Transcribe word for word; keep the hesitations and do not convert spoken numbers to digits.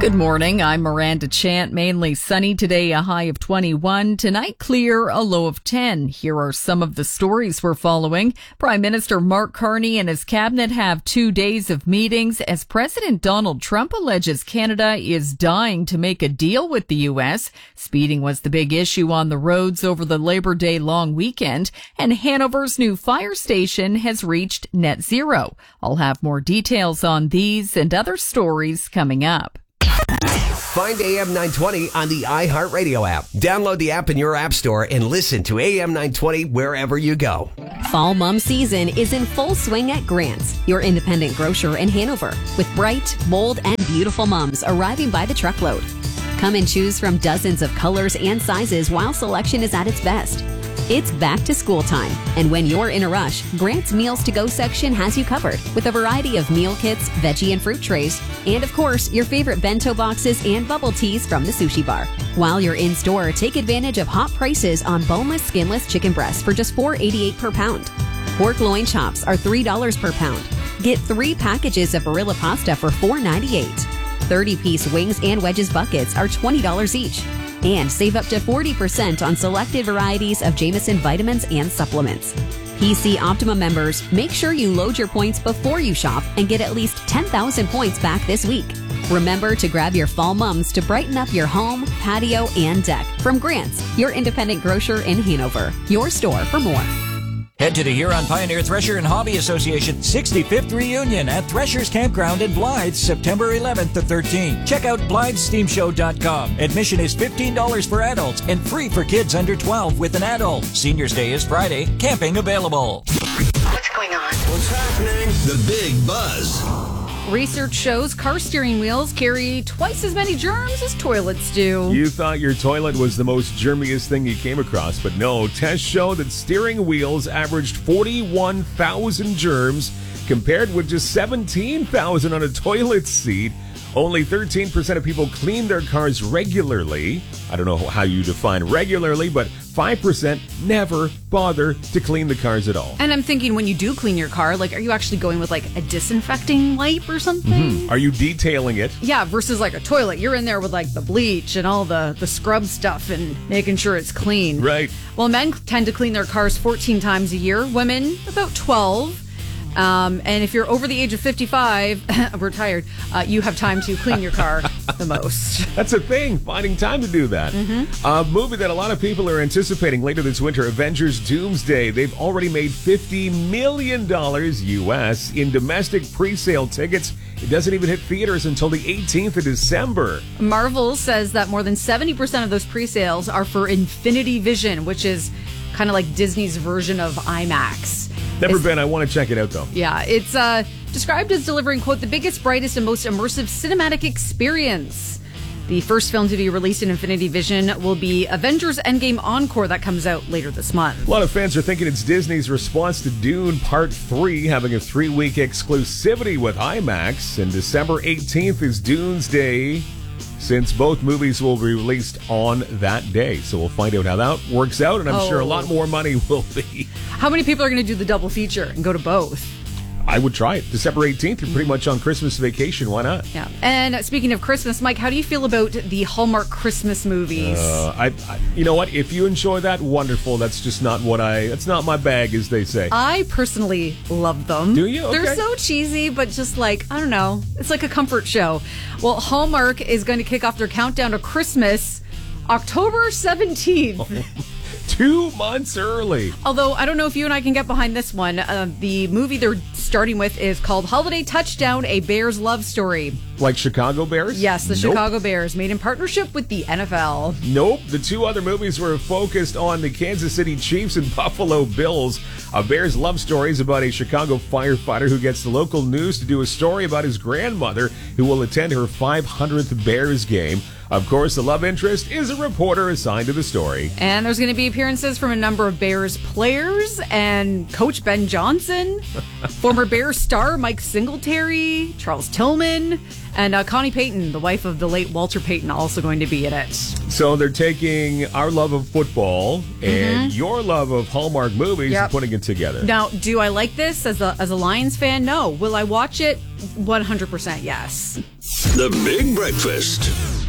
Good morning. I'm Miranda Chant. Mainly sunny today, a high of twenty-one. Tonight, clear, a low of ten. Here are some of the stories we're following. Prime Minister Mark Carney and his cabinet have two days of meetings as President Donald Trump alleges Canada is dying to make a deal with the U S. Speeding was the big issue on the roads over the Labor Day long weekend, and Hanover's new fire station has reached net zero. I'll have more details on these and other stories coming up. Find A M nine twenty on the iHeartRadio app. Download the app in your app store and listen to A M nine twenty wherever you go. Fall mom season is in full swing at Grant's, your independent grocer in Hanover, with bright, bold, and beautiful moms arriving by the truckload. Come and choose from dozens of colors and sizes while selection is at its best. It's back to school time, and when you're in a rush, Grant's Meals to Go section has you covered with a variety of meal kits, veggie and fruit trays, and of course, your favorite bento boxes and bubble teas from the sushi bar. While you're in store, take advantage of hot prices on boneless, skinless chicken breasts for just four dollars and eighty-eight cents per pound. Pork loin chops are three dollars per pound. Get three packages of Barilla pasta for four dollars and ninety-eight cents. thirty-piece wings and wedges buckets are twenty dollars each. And save up to forty percent on selected varieties of Jameson vitamins and supplements. P C Optima members, make sure you load your points before you shop and get at least ten thousand points back this week. Remember to grab your fall mums to brighten up your home, patio, and deck from Grant's, your independent grocer in Hanover. Your store for more. Head to the Huron Pioneer Thresher and Hobby Association sixty-fifth Reunion at Thresher's Campground in Blythe, September eleventh to thirteenth. Check out Blythe Steam Show dot com. Admission is fifteen dollars for adults and free for kids under twelve with an adult. Seniors Day is Friday. Camping available. What's going on? What's happening? The Big Buzz. Research shows car steering wheels carry twice as many germs as toilets do. You thought your toilet was the most germiest thing you came across, but no. Tests show that steering wheels averaged forty-one thousand germs compared with just seventeen thousand on a toilet seat. Only thirteen percent of people clean their cars regularly. I don't know how you define regularly, but five percent never bother to clean the cars at all. And I'm thinking, when you do clean your car, like, are you actually going with like a disinfecting wipe or something? Mm-hmm. Are you detailing it? Yeah, versus like a toilet. You're in there with like the bleach and all the, the scrub stuff and making sure it's clean. Right. Well, men tend to clean their cars fourteen times a year. Women, about twelve. Um, and if you're over the age of fifty-five, retired, uh, you have time to clean your car the most. That's a thing, finding time to do that. Mm-hmm. A movie that a lot of people are anticipating later this winter, Avengers Doomsday. They've already made fifty million dollars U S in domestic pre-sale tickets. It doesn't even hit theaters until the eighteenth of December. Marvel says that more than seventy percent of those pre-sales are for Infinity Vision, which is kind of like Disney's version of IMAX. Never It's, been. I want to check it out, though. Yeah, it's uh, described as delivering, quote, the biggest, brightest, and most immersive cinematic experience. The first film to be released in Infinity Vision will be Avengers Endgame Encore that comes out later this month. A lot of fans are thinking it's Disney's response to Dune Part three, having a three-week exclusivity with IMAX. And December eighteenth is Doomsday, since both movies will be released on that day. So we'll find out how that works out, and I'm oh. sure a lot more money will be. How many people are going to do the double feature and go to both? I would try it. December eighteenth, you're pretty much on Christmas vacation. Why not? Yeah. And speaking of Christmas, Mike, how do you feel about the Hallmark Christmas movies? Uh, I, I, you know what? If you enjoy that, wonderful. That's just not what I. That's not my bag, as they say. I personally love them. Do you? Okay. They're so cheesy, but just like, I don't know. It's like a comfort show. Well, Hallmark is going to kick off their countdown to Christmas October seventeenth. Oh. Two months early. Although, I don't know if you and I can get behind this one. Uh, the movie they're starting with is called Holiday Touchdown, A Bears Love Story. Like Chicago Bears? Yes, the Nope. Chicago Bears, made in partnership with the N F L. Nope. The two other movies were focused on the Kansas City Chiefs and Buffalo Bills. A Bears Love Story is about a Chicago firefighter who gets the local news to do a story about his grandmother who will attend her five hundredth Bears game. Of course, the love interest is a reporter assigned to the story. And there's going to be appearances from a number of Bears players and Coach Ben Johnson, former Bears star Mike Singletary, Charles Tillman, and uh, Connie Payton, the wife of the late Walter Payton, also going to be in it. So they're taking our love of football and Mm-hmm. your love of Hallmark movies Yep. and putting it together. Now, do I like this as a as a Lions fan? No. Will I watch it? one hundred percent yes. The Big Breakfast.